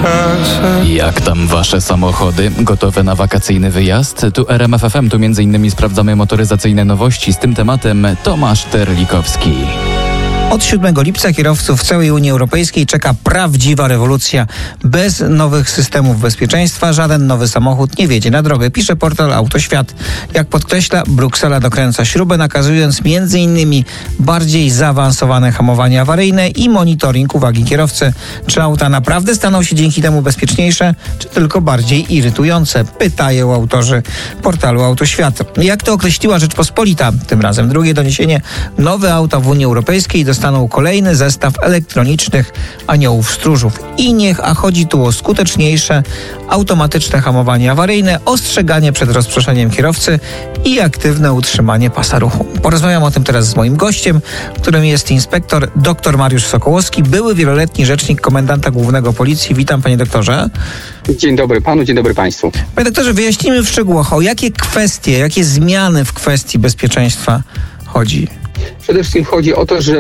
Jak tam wasze samochody? Gotowe na wakacyjny wyjazd? Tu RMF FM, tu m.in. sprawdzamy motoryzacyjne nowości. Z tym tematem Tomasz Terlikowski. Od 7 lipca kierowców w całej Unii Europejskiej czeka prawdziwa rewolucja. Bez nowych systemów bezpieczeństwa żaden nowy samochód nie wjedzie na drogę, pisze portal Autoświat. Jak podkreśla, Bruksela dokręca śrubę, nakazując m.in. bardziej zaawansowane hamowanie awaryjne i monitoring uwagi kierowcy. Czy auta naprawdę staną się dzięki temu bezpieczniejsze, czy tylko bardziej irytujące? Pytają autorzy portalu Autoświat. Jak to określiła Rzeczpospolita? Tym razem drugie doniesienie. Nowe auta w Unii Europejskiej dostaną kolejny zestaw elektronicznych aniołów stróżów. A chodzi tu o skuteczniejsze, automatyczne hamowanie awaryjne, ostrzeganie przed rozproszeniem kierowcy i aktywne utrzymanie pasa ruchu. Porozmawiam o tym teraz z moim gościem, którym jest inspektor dr Mariusz Sokołowski, były wieloletni rzecznik komendanta głównego Policji. Witam, panie doktorze. Dzień dobry panu, dzień dobry państwu. Panie doktorze, wyjaśnijmy w szczegółach, o jakie kwestie, jakie zmiany w kwestii bezpieczeństwa chodzi. Przede wszystkim chodzi o to,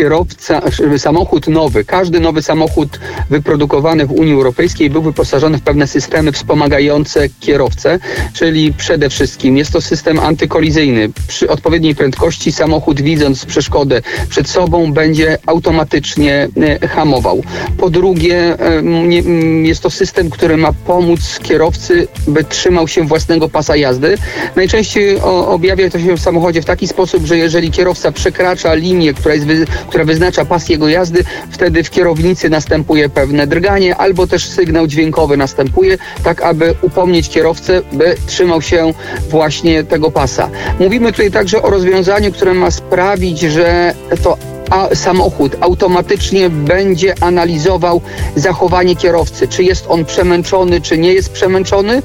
żeby samochód nowy, każdy nowy samochód wyprodukowany w Unii Europejskiej był wyposażony w pewne systemy wspomagające kierowcę, czyli przede wszystkim jest to system antykolizyjny. Przy odpowiedniej prędkości samochód, widząc przeszkodę przed sobą, będzie automatycznie hamował. Po drugie, jest to system, który ma pomóc kierowcy, by trzymał się własnego pasa jazdy. Najczęściej objawia to się w samochodzie w taki sposób, że jeżeli kierowca przekracza linię, która wyznacza pas jego jazdy, wtedy w kierownicy następuje pewne drganie albo też sygnał dźwiękowy następuje, tak aby upomnieć kierowcę, by trzymał się właśnie tego pasa. Mówimy tutaj także o rozwiązaniu, które ma sprawić, że to samochód automatycznie będzie analizował zachowanie kierowcy, czy jest on przemęczony, czy nie jest przemęczony,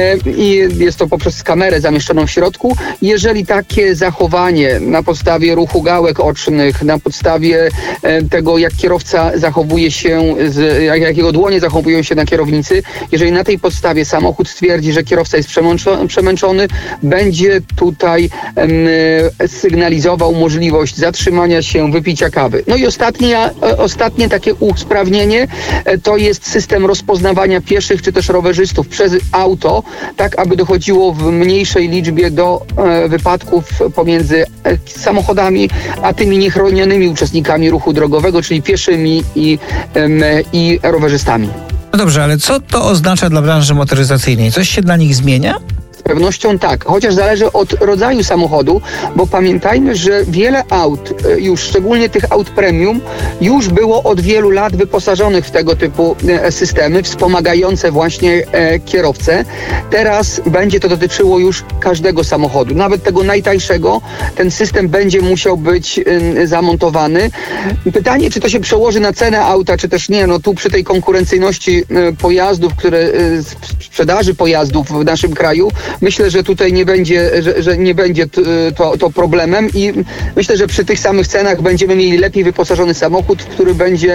i jest to poprzez kamerę zamieszczoną w środku. Jeżeli takie zachowanie na podstawie ruchu gałek ocznych, na podstawie tego, jak kierowca zachowuje się, jak jego dłonie zachowują się na kierownicy, jeżeli na tej podstawie samochód stwierdzi, że kierowca jest przemęczony, będzie tutaj sygnalizował możliwość zatrzymania się, wypicia kawy. No i ostatnie takie usprawnienie to jest system rozpoznawania pieszych czy też rowerzystów przez auto, tak aby dochodziło w mniejszej liczbie do wypadków pomiędzy samochodami a tymi niechronionymi uczestnikami ruchu drogowego, czyli pieszymi i rowerzystami. No dobrze, ale co to oznacza dla branży motoryzacyjnej? Coś się dla nich zmienia? Z pewnością tak, chociaż zależy od rodzaju samochodu, bo pamiętajmy, że wiele aut, już szczególnie tych aut premium, już było od wielu lat wyposażonych w tego typu systemy wspomagające właśnie kierowcę. Teraz będzie to dotyczyło już każdego samochodu, nawet tego najtańszego. Ten system będzie musiał być zamontowany. Pytanie, czy to się przełoży na cenę auta, czy też nie. No tu przy tej konkurencyjności pojazdów, sprzedaży pojazdów w naszym kraju, myślę, że tutaj nie będzie to problemem i myślę, że przy tych samych cenach będziemy mieli lepiej wyposażony samochód, który będzie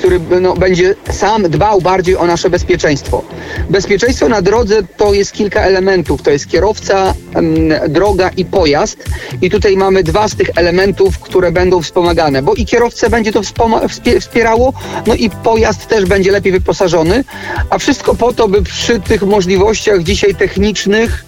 sam dbał bardziej o nasze bezpieczeństwo. Bezpieczeństwo na drodze to jest kilka elementów. To jest kierowca, droga i pojazd. I tutaj mamy dwa z tych elementów, które będą wspomagane, bo i kierowcę będzie to wspierało, no i pojazd też będzie lepiej wyposażony, a wszystko po to, by przy tych możliwościach dzisiaj technicznych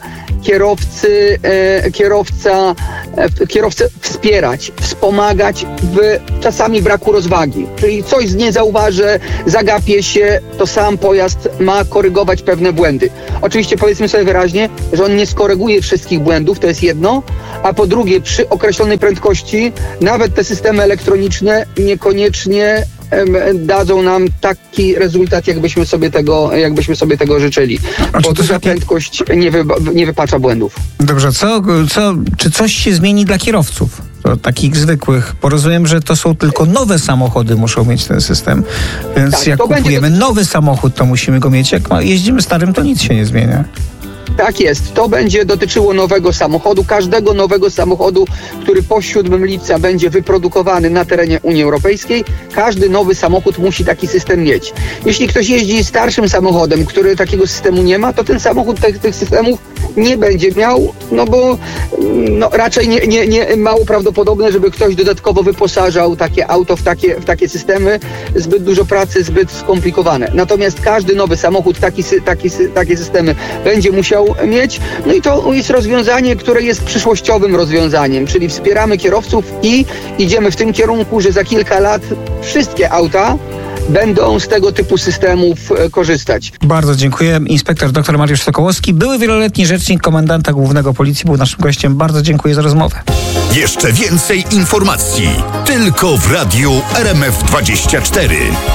kierowcę wspierać, wspomagać w czasami braku rozwagi. Czyli coś nie zauważy, zagapie się, to sam pojazd ma korygować pewne błędy. Oczywiście powiedzmy sobie wyraźnie, że on nie skoryguje wszystkich błędów, to jest jedno, a po drugie przy określonej prędkości nawet te systemy elektroniczne niekoniecznie dadzą nam taki rezultat, jakbyśmy sobie tego życzyli. Bo duża prędkość nie wypacza błędów. Dobrze, czy coś się zmieni dla kierowców? Takich zwykłych, bo rozumiem, że to są tylko nowe samochody, muszą mieć ten system, więc tak, jak kupujemy nowy samochód, to musimy go mieć, jak jeździmy starym, to nic się nie zmienia. Tak jest. To będzie dotyczyło nowego samochodu. Każdego nowego samochodu, który po 7 lipca będzie wyprodukowany na terenie Unii Europejskiej, każdy nowy samochód musi taki system mieć. Jeśli ktoś jeździ starszym samochodem, który takiego systemu nie ma, to ten samochód tych systemów nie będzie miał, no bo raczej nie mało prawdopodobne, żeby ktoś dodatkowo wyposażał takie auto w takie systemy. Zbyt dużo pracy, zbyt skomplikowane. Natomiast każdy nowy samochód takie systemy będzie musiał mieć. No i to jest rozwiązanie, które jest przyszłościowym rozwiązaniem, czyli wspieramy kierowców i idziemy w tym kierunku, że za kilka lat wszystkie auta będą z tego typu systemów korzystać. Bardzo dziękuję. Inspektor dr Mariusz Sokołowski, były wieloletni rzecznik komendanta głównego policji, był naszym gościem. Bardzo dziękuję za rozmowę. Jeszcze więcej informacji tylko w Radiu RMF24.